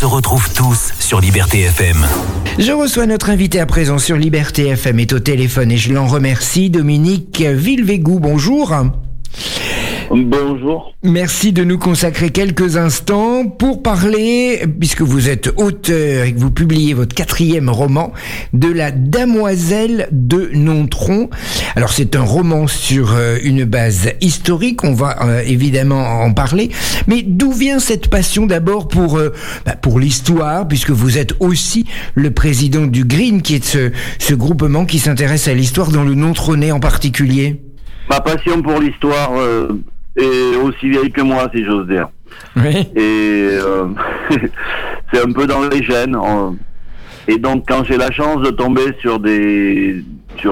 se retrouvent tous sur Liberté FM. Je reçois notre invité à présent sur Liberté FM, est au téléphone et je l'en remercie, Dominique Villevégou. Bonjour. Bonjour. Merci de nous consacrer quelques instants pour parler, puisque vous êtes auteur et que vous publiez votre 4e roman, de La Damoiselle de Nontron. Alors c'est un roman sur une base historique, on va évidemment en parler, mais d'où vient cette passion d'abord pour l'histoire, puisque vous êtes aussi le président du GRIN, qui est ce groupement qui s'intéresse à l'histoire dans le Nontronais en particulier? Ma passion pour l'histoire est aussi vieille que moi, si j'ose dire. Oui. Et c'est un peu dans les gènes. Et donc, quand j'ai la chance de tomber sur des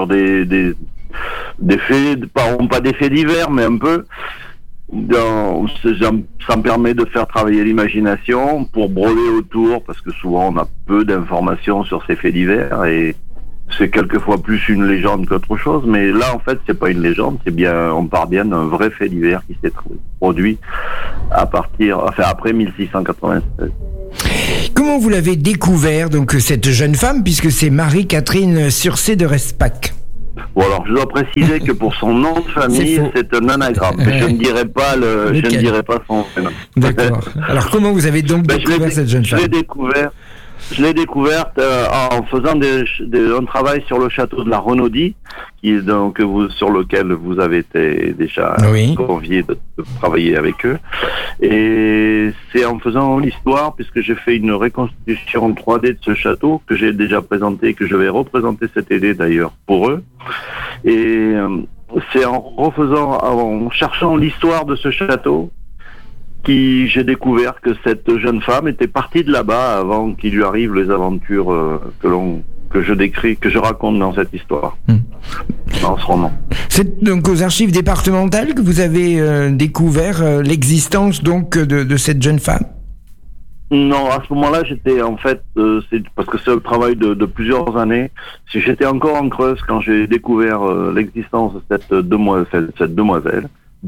faits, pas des faits divers, mais un peu, ça me permet de faire travailler l'imagination pour broder autour, parce que souvent on a peu d'informations sur ces faits divers et c'est quelquefois plus une légende qu'autre chose, mais là en fait c'est pas une légende, on part bien d'un vrai fait divers qui s'est produit après 1696. Comment vous l'avez découvert, donc, cette jeune femme, puisque c'est Marie-Catherine Surcé de Respac? Bon, alors je dois préciser que pour son nom de famille, c'est un anagramme. Mais je ne dirais pas son prénom. D'accord. Alors comment vous avez donc découvert cette jeune femme? Je l'ai découverte en faisant un travail sur le château de la Renaudie, sur lequel vous avez été déjà convié de travailler avec eux. Et c'est en faisant l'histoire, puisque j'ai fait une reconstitution en 3D de ce château que j'ai déjà présenté, que je vais représenter cet été d'ailleurs pour eux. Et c'est en cherchant l'histoire de ce château j'ai découvert que cette jeune femme était partie de là-bas avant qu'il lui arrive les aventures que je raconte dans cette histoire, dans ce roman. C'est donc aux archives départementales que vous avez découvert l'existence donc de cette jeune femme? Non, à ce moment-là, j'étais en fait, c'est parce que c'est un travail de plusieurs années. Si j'étais encore en Creuse quand j'ai découvert l'existence de cette damoiselle.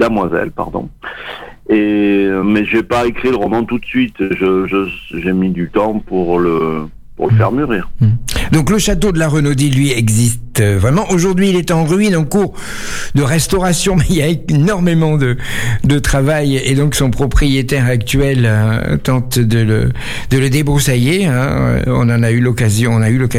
Mais j'ai pas écrit le roman tout de suite. J'ai mis du temps pour le faire mûrir. Donc le château de la Renaudie, lui, existe vraiment. Aujourd'hui, il est en ruine, en cours de restauration, mais il y a énormément de travail, et donc son propriétaire actuel tente de le débroussailler. On a eu l'occasion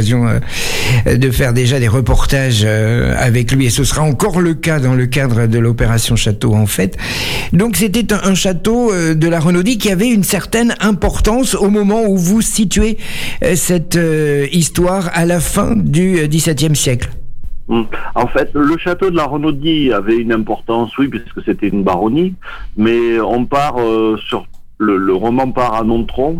de faire déjà des reportages avec lui, et ce sera encore le cas dans le cadre de l'opération Château, en fait. Donc c'était un château de la Renaudie qui avait une certaine importance au moment où vous situez cette histoire à la fin du XVIIe siècle. En fait, le château de la Renaudie avait une importance, oui, puisque c'était une baronnie, mais on part sur le roman part à Nontron,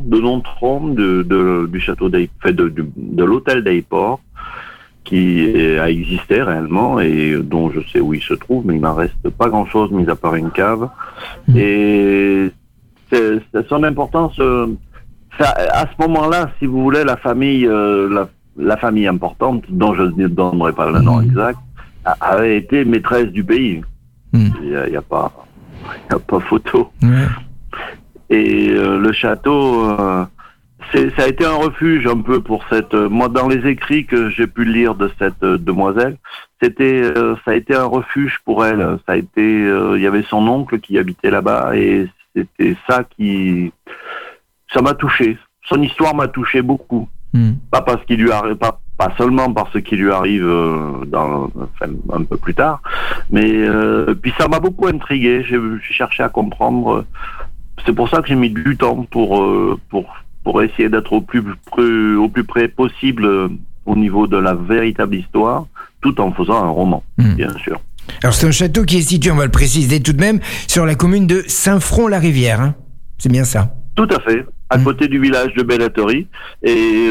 du château de l'hôtel d'Aiport, qui a existé réellement et dont je sais où il se trouve, mais il m'en reste pas grand-chose mis à part une cave. Et son importance. À ce moment-là, si vous voulez, la famille importante, dont je ne donnerai pas le nom exact, avait été maîtresse du pays. Il n'y a pas photo. Et le château, ça a été un refuge un peu pour moi, dans les écrits que j'ai pu lire de cette demoiselle, ça a été un refuge pour elle. Il y avait son oncle qui habitait là-bas et c'était ça m'a touché. Son histoire m'a touché beaucoup. Pas parce qu'il lui arrive, pas seulement parce qu'il lui arrive un peu plus tard, mais puis ça m'a beaucoup intrigué. J'ai cherché à comprendre. C'est pour ça que j'ai mis du temps pour essayer d'être au plus près possible au niveau de la véritable histoire, tout en faisant un roman, bien sûr. Alors c'est un château qui est situé, on va le préciser tout de même, sur la commune de Saint-Front-la-Rivière. Hein, c'est bien ça? Tout à fait, à côté du village de Bellatterie. Et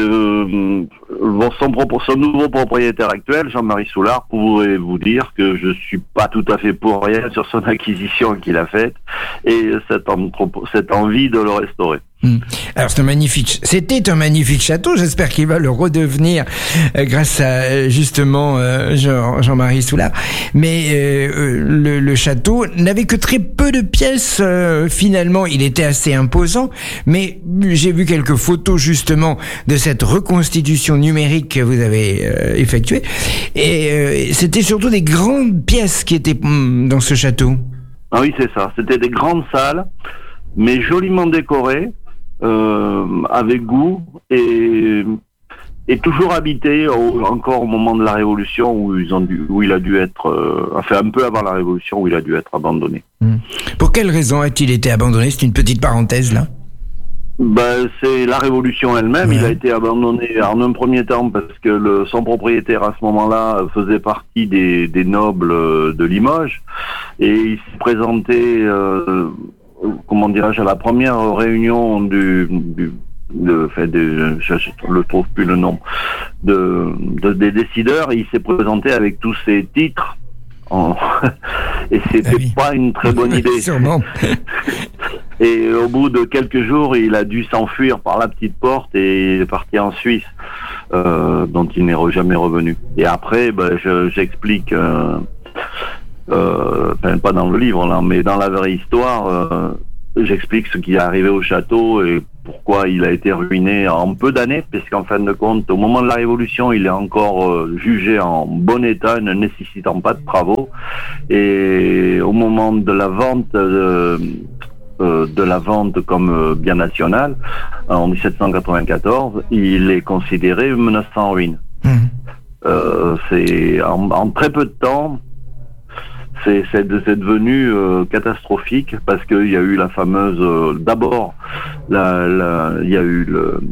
son nouveau propriétaire actuel, Jean-Marie Soulard, pourrait vous dire que je suis pas tout à fait pour rien sur son acquisition qu'il a faite et cette envie de le restaurer. Alors c'était un magnifique château, j'espère qu'il va le redevenir grâce à justement Jean-Marie Soulard, mais le château n'avait que très peu de pièces, finalement il était assez imposant, mais j'ai vu quelques photos justement de cette reconstitution numérique que vous avez effectuée, et c'était surtout des grandes pièces qui étaient dans ce château. Ah oui, c'est ça, c'était des grandes salles, mais joliment décorées, avec goût et toujours habité encore au moment de la Révolution où il a dû être, un peu avant la Révolution où il a dû être abandonné. Pour quelle raison a-t-il été abandonné? C'est une petite parenthèse là. C'est la Révolution elle-même. Ouais. Il a été abandonné en un premier temps parce que son propriétaire à ce moment-là faisait partie des nobles de Limoges et il s'est présenté à la première réunion je ne trouve plus le nom des décideurs, et il s'est présenté avec tous ses titres et c'était pas une très bonne idée. Sûrement. Et au bout de quelques jours, il a dû s'enfuir par la petite porte et est parti en Suisse, dont il n'est jamais revenu. Et après, j'explique, pas dans le livre là, mais dans la vraie histoire, j'explique ce qui est arrivé au château et pourquoi il a été ruiné en peu d'années, puisqu'en fin de compte, au moment de la Révolution, il est encore jugé en bon état, ne nécessitant pas de travaux. Et au moment de la vente comme bien national, en 1794, il est considéré menacé en ruine. C'est en très peu de temps. C'est devenu catastrophique parce qu'il y a eu la fameuse d'abord il y a eu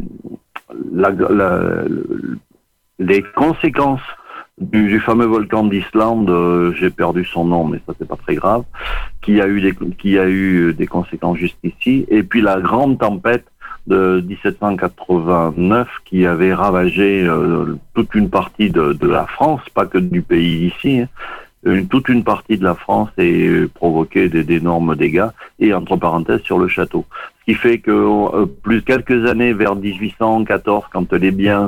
les conséquences du fameux volcan d'Islande, j'ai perdu son nom mais ça c'est pas très grave, qui a eu des conséquences juste ici, et puis la grande tempête de 1789 qui avait ravagé toute une partie de la France, pas que du pays ici, toute une partie de la France et provoqué d'énormes dégâts, et entre parenthèses sur le château. Ce qui fait que quelques années vers 1814, quand les biens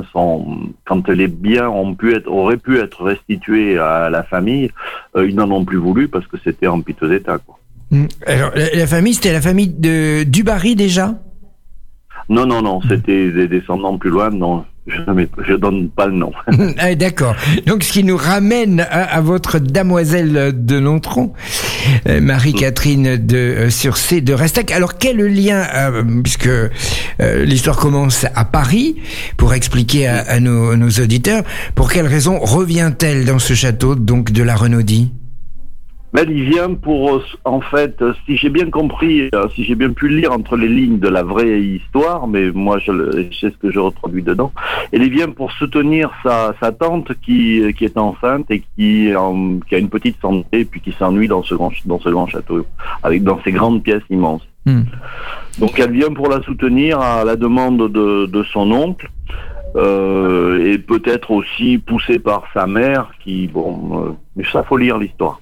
auraient pu être restitués à la famille, ils n'en ont plus voulu parce que c'était en piteux état, quoi. Alors la famille, c'était la famille de Dubarry déjà? Non, c'était des descendants plus loin, non. Je donne pas le nom. Ah, d'accord. Donc, ce qui nous ramène à votre damoiselle de Nontron, Marie-Catherine de Surcé de Restac. Alors, quel lien, puisque l'histoire commence à Paris, pour expliquer à nos auditeurs, pour quelle raison revient-elle dans ce château, donc de la Renaudie? Il vient pour, en fait, si j'ai bien compris, si j'ai bien pu lire entre les lignes de la vraie histoire, mais moi je sais ce que je reproduis dedans, il vient pour soutenir sa tante qui est enceinte et qui a une petite santé, puis qui s'ennuie dans ce grand château, dans ces grandes pièces immenses. Donc elle vient pour la soutenir à la demande de son oncle. Et peut-être aussi poussé par sa mère mais ça faut lire l'histoire.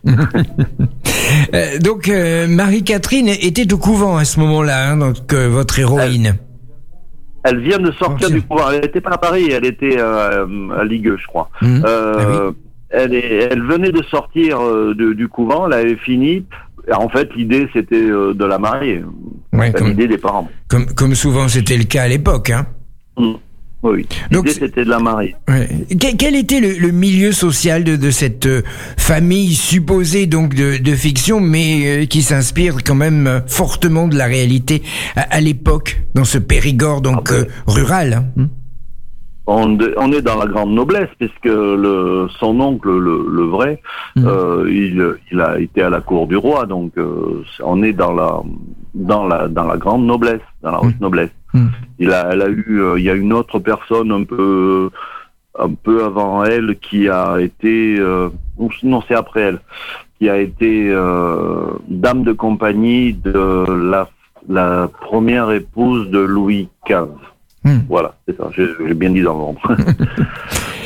Donc Marie-Catherine était au couvent à ce moment-là, donc votre héroïne. Elle vient de sortir du couvent. Elle n'était pas à Paris, elle était à Ligueux, je crois. Elle venait de sortir du couvent, elle avait fini. En fait, l'idée c'était de la marier. L'idée des parents. Comme souvent c'était le cas à l'époque, hein. Oui, donc c'était de la mariée. Ouais. Quel était le milieu social de cette famille supposée donc de fiction, mais qui s'inspire quand même fortement de la réalité à l'époque, dans ce Périgord donc rural, hein? On est dans la grande noblesse, puisque son oncle, le vrai, il a été à la cour du roi, donc on est dans la grande noblesse, dans la haute noblesse. Il y a une autre personne un peu avant elle qui a été, non c'est après elle, qui a été dame de compagnie de la première épouse de Louis XV. Voilà, c'est ça, j'ai bien dit dans l'ombre.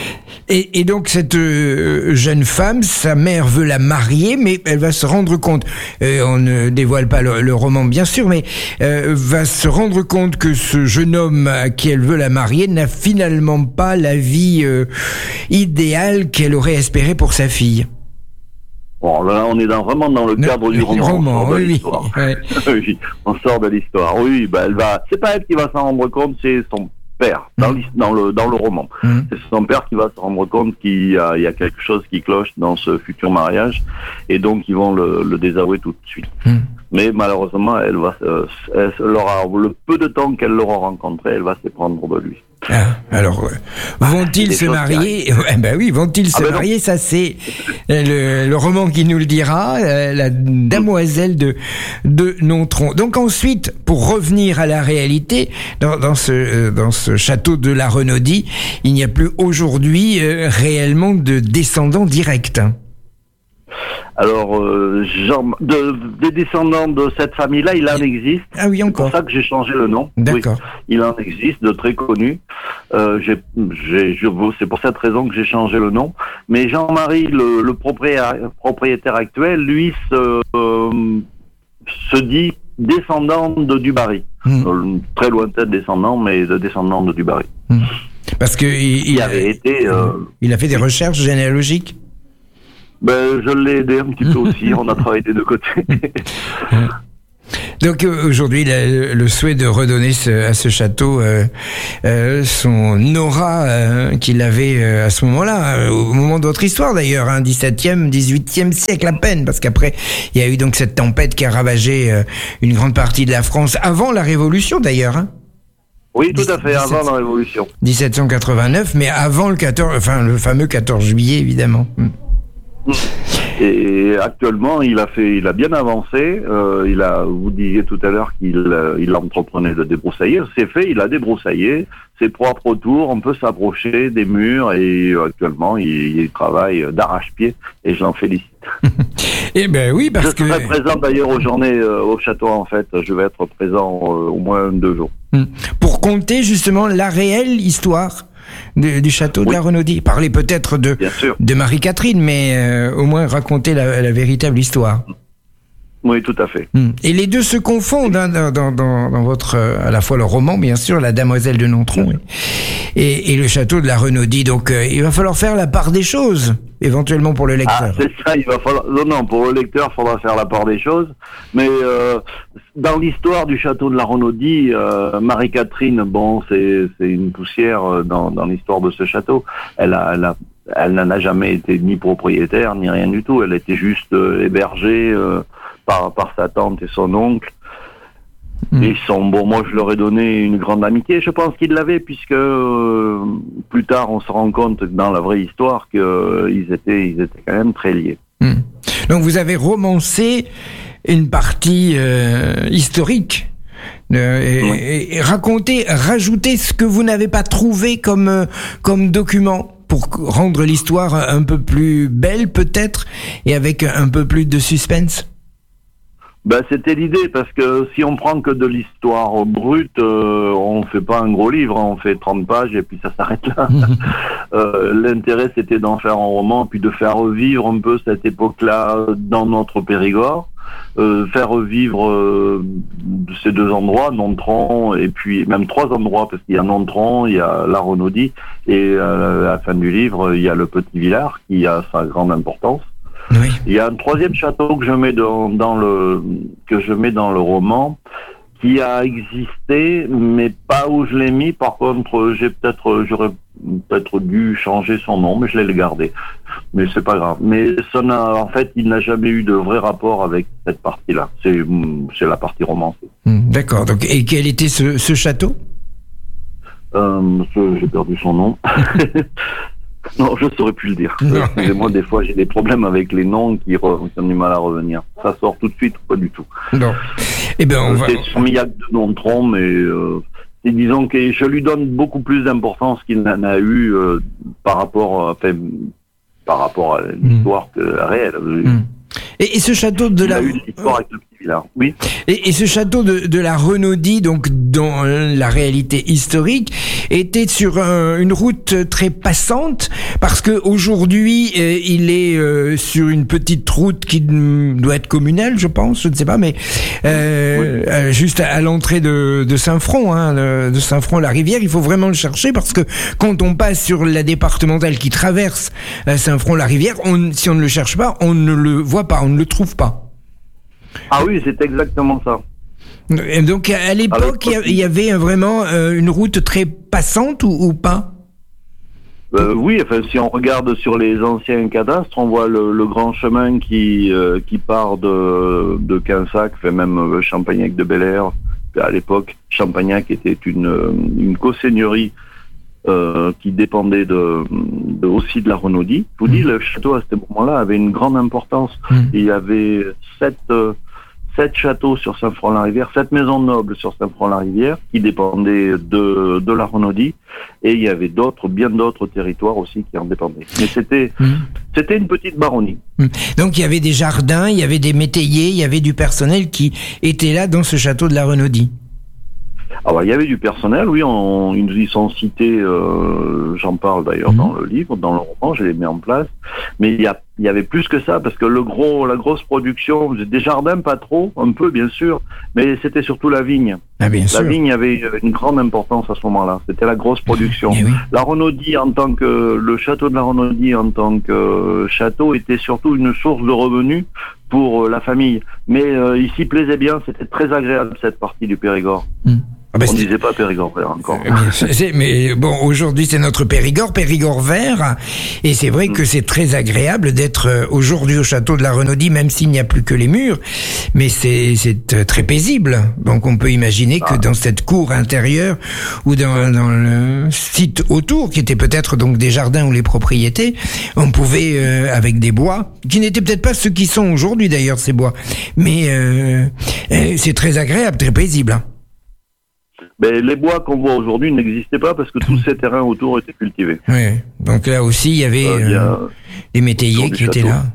Et donc cette jeune femme, sa mère veut la marier, mais elle va se rendre compte, on ne dévoile pas le roman bien sûr, mais va se rendre compte que ce jeune homme à qui elle veut la marier n'a finalement pas la vie idéale qu'elle aurait espérée pour sa fille. Bon, là, on est vraiment dans le cadre du roman. Oui. Oui, on sort de l'histoire. Oui, c'est pas elle qui va s'en rendre compte, c'est son père dans le roman. C'est son père qui va se rendre compte qu'il y a quelque chose qui cloche dans ce futur mariage, et donc ils vont le désavouer tout de suite. Mais malheureusement, elle aura le peu de temps qu'elle l'aura rencontré, elle va s'éprendre de lui. Alors, vont-ils se marier ? Vont-ils se marier ? Ça, c'est le roman qui nous le dira, la Damoiselle de Nontron. Donc ensuite, pour revenir à la réalité, dans ce château de la Renaudie, il n'y a plus aujourd'hui réellement de descendants directs. Alors, des descendants de cette famille-là, il en existe. Ah oui, encore. C'est pour ça que j'ai changé le nom. D'accord. Oui, il en existe de très connus. C'est pour cette raison que j'ai changé le nom. Mais Jean-Marie, le propriétaire actuel, lui, se dit descendant de Dubarry. Très lointain descendant, mais de descendant de Dubarry. Parce que il a fait des recherches généalogiques. Je l'ai aidé un petit peu aussi, on a travaillé des deux côtés. Donc aujourd'hui, le souhait de redonner à ce château son aura qu'il avait à ce moment-là, au moment de votre histoire d'ailleurs, 17e, 18e siècle à peine, parce qu'après, il y a eu donc cette tempête qui a ravagé une grande partie de la France, avant la Révolution d'ailleurs. Oui, tout à fait, avant la Révolution. 1789, mais avant le fameux 14 juillet, évidemment. Et actuellement, il a bien avancé. Vous disiez tout à l'heure qu'il entreprenait de débroussailler. C'est fait, il a débroussaillé. C'est propre autour, on peut s'approcher des murs et actuellement, il travaille d'arrache-pied et je l'en félicite. Eh ben oui, parce que... Je serai présent d'ailleurs aux journées au château, en fait. Je vais être présent au moins 2 jours. Pour conter justement la réelle histoire du château de la Renaudie. Parler peut-être de Marie-Catherine, mais au moins raconter la véritable histoire. Oui, tout à fait. Et les deux se confondent dans votre, à la fois le roman, bien sûr, La Damoiselle de Nontron, et le château de la Renaudie. Donc, il va falloir faire la part des choses, éventuellement pour le lecteur. C'est ça, il va falloir... Non, pour le lecteur, il faudra faire la part des choses. Mais dans l'histoire du château de la Renaudie, Marie-Catherine, c'est une poussière dans l'histoire de ce château. Elle n'en a jamais été ni propriétaire, ni rien du tout. Elle était juste hébergée par sa tante et son oncle. Et moi je leur ai donné une grande amitié. Je pense qu'ils l'avaient, puisque plus tard on se rend compte dans la vraie histoire qu'ils étaient quand même très liés. Donc vous avez romancé une partie historique et rajouté ce que vous n'avez pas trouvé comme document, pour rendre l'histoire un peu plus belle peut-être, et avec un peu plus de suspense. C'était l'idée, parce que si on prend que de l'histoire brute, on fait pas un gros livre, on fait 30 pages et puis ça s'arrête là. L'intérêt, c'était d'en faire un roman, puis de faire revivre un peu cette époque-là dans notre Périgord, faire revivre ces 2 endroits, Nontron, et puis même 3 endroits, parce qu'il y a Nontron, il y a la Renaudie, et à la fin du livre, il y a le Petit Villard, qui a sa grande importance. Oui. Il y a un 3e château que je mets dans le roman, qui a existé, mais pas où je l'ai mis. Par contre, j'aurais peut-être dû changer son nom, mais je l'ai gardé. Mais c'est pas grave. Mais en fait, il n'a jamais eu de vrai rapport avec cette partie-là. C'est la partie romancée. D'accord. Donc, et quel était ce château ? J'ai perdu son nom. Non, je ne saurais plus le dire. Excusez-moi, des fois j'ai des problèmes avec les noms qui ont du mal à revenir. Ça sort tout de suite ou pas du tout. Non. Eh ben, c'est sur Millac de Nontron, mais disons que je lui donne beaucoup plus d'importance qu'il n'en a eu par rapport à l'histoire réelle. Et ce château de la... Oui. Et ce château de la Renaudie, donc dans la réalité historique, était sur une route très passante, parce que aujourd'hui il est sur une petite route qui doit être communale, je pense, je ne sais pas, mais juste à l'entrée de Saint-Front, de Saint-Front-la-Rivière. Il faut vraiment le chercher, parce que quand on passe sur la départementale qui traverse Saint-Front-la-Rivière, si on ne le cherche pas, on ne le voit pas, on ne le trouve pas. Ah oui, c'est exactement ça. Et donc à l'époque, il y avait vraiment une route très passante ou pas? Oui, enfin, si on regarde sur les anciens cadastres, on voit le grand chemin qui part de Quinsac, fait même Champagnac de Bel-Air. À l'époque, Champagnac était une co-seigneurie qui dépendait aussi de la Renaudie. Je vous dis, le château à ce moment-là avait une grande importance. Il y avait 7 châteaux sur Saint-Front-la-Rivière, 7 maisons nobles sur Saint-Front-la-Rivière qui dépendaient de la Renaudie, et il y avait bien d'autres territoires aussi qui en dépendaient. Mais c'était une petite baronnie. Donc il y avait des jardins, il y avait des métayers, il y avait du personnel qui était là dans ce château de la Renaudie. Alors, il y avait du personnel, oui, ils sont cités, j'en parle d'ailleurs dans le livre, dans le roman, je les mets en place, mais il y avait plus que ça, parce que la grosse production, des jardins pas trop, un peu bien sûr, mais c'était surtout la vigne. Ah, bien sûr. La vigne avait une grande importance à ce moment-là, c'était la grosse production. Oui. La Renaudie le château de la Renaudie en tant que château était surtout une source de revenus pour la famille, mais il s'y plaisait bien, c'était très agréable cette partie du Périgord. On ne disait pas Périgord vert encore. Mais bon, aujourd'hui c'est notre Périgord vert, et c'est vrai que c'est très agréable d'être aujourd'hui au château de la Renaudie, même s'il n'y a plus que les murs, mais c'est très paisible. Donc on peut imaginer que dans cette cour intérieure ou dans le site autour, qui était peut-être donc des jardins ou les propriétés, on pouvait avec des bois, qui n'étaient peut-être pas ceux qui sont aujourd'hui d'ailleurs ces bois, mais c'est très agréable, très paisible. Ben, les bois qu'on voit aujourd'hui n'existaient pas parce que tous ces terrains autour étaient cultivés. Oui, donc là aussi il y avait les métayers qui étaient là.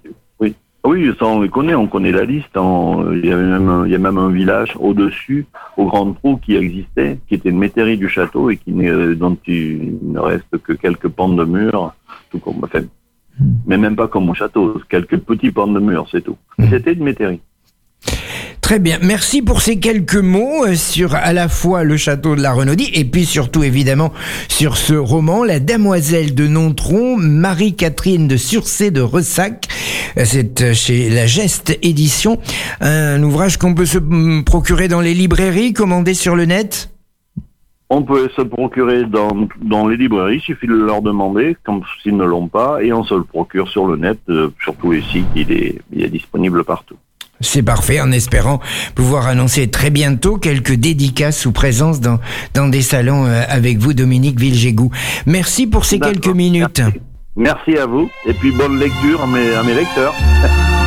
Oui, ça on les connaît, on connaît la liste. Il y a même un village au-dessus, au Grand Trou, qui existait, qui était une métairie du château et dont il ne reste que quelques pans de murs, tout comme, enfin, mais même pas comme au château, quelques petits pans de murs, c'est tout. C'était une métairie. Très bien, merci pour ces quelques mots sur à la fois le château de la Renaudie et puis surtout évidemment sur ce roman, La Damoiselle de Nontron, Marie-Catherine de Sursé de Ressac. C'est chez La Geste Édition, un ouvrage qu'on peut se procurer dans les librairies, commander sur le net. On peut se procurer dans les librairies, il suffit de leur demander, comme s'ils ne l'ont pas, et on se le procure sur le net, sur tous les sites, il est disponible partout. C'est parfait, en espérant pouvoir annoncer très bientôt quelques dédicaces ou présences dans des salons avec vous, Dominique Villegégoux. Merci pour ces quelques minutes. Merci à vous, et puis bonne lecture à mes lecteurs.